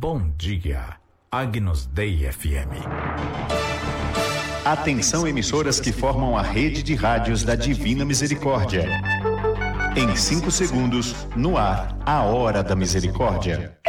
Bom dia, Agnus Dei FM. Atenção, emissoras que formam a rede de rádios da Divina Misericórdia. Em 5 segundos, no ar, a Hora da Misericórdia.